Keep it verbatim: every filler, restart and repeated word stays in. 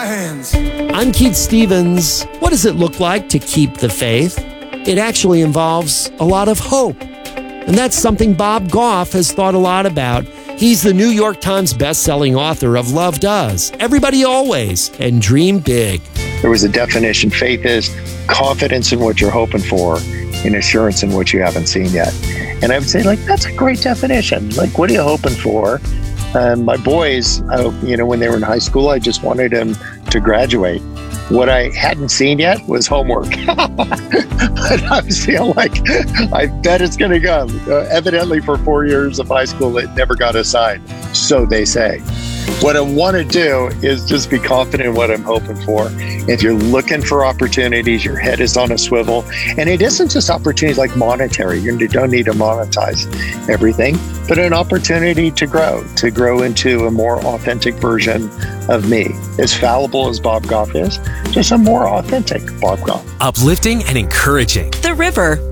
hands. I'm Keith Stevens. What does it look like to keep the faith? It actually involves a lot of hope. And that's something Bob Goff has thought a lot about. He's the New York Times best-selling author of Love Does, Everybody Always, and Dream Big. There was a definition. Faith is confidence in what you're hoping for and assurance in what you haven't seen yet. And I would say, like, that's a great definition. Like, what are you hoping for? Um, my boys, uh, you know, when they were in high school, I just wanted them to graduate. What I hadn't seen yet was homework. But I was feeling like, I bet it's going to go. Uh, evidently, for four years of high school, it never got assigned. So they say. What I want to do is just be confident in what I'm hoping for. If you're looking for opportunities, your head is on a swivel. And it isn't just opportunities like monetary. You don't need to monetize everything, but an opportunity to grow, to grow into a more authentic version of me. As fallible as Bob Goff is, just a more authentic Bob Goff. Uplifting and encouraging. The River.